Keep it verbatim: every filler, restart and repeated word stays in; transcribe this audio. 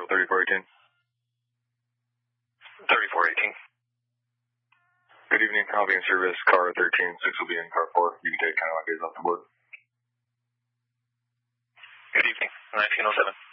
Central thirty-four eighteen. thirty-four eighteen. Good evening, I'll be in service, car thirteen, six will be in car four. You can take Cadillac days off the board. Good evening, nineteen oh seven.